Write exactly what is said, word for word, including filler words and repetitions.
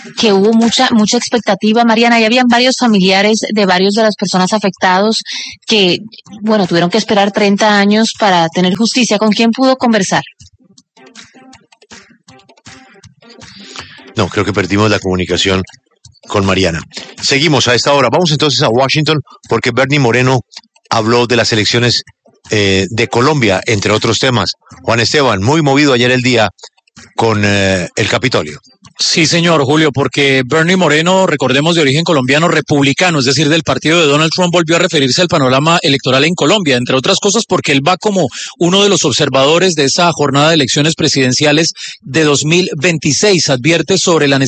que hubo mucha mucha expectativa, Mariana, y habían varios familiares de varios de las personas afectados que, bueno, tuvieron que esperar treinta años para tener justicia. ¿Con quién pudo conversar? No, creo que perdimos la comunicación con Mariana. Seguimos a esta hora. Vamos entonces a Washington porque Bernie Moreno habló de las elecciones eh, de Colombia, entre otros temas. Juan Esteban, muy movido ayer el día con eh, el Capitolio. Sí, señor Julio, porque Bernie Moreno, recordemos, de origen colombiano, republicano, es decir, del partido de Donald Trump, volvió a referirse al panorama electoral en Colombia, entre otras cosas porque él va como uno de los observadores de esa jornada de elecciones presidenciales de dos mil veintiséis. Advierte sobre la necesidad